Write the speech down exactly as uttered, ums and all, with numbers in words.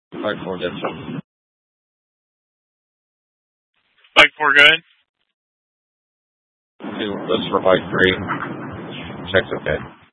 Five four, that's it. Five four, go ahead. Two, let's for five three. Check's okay.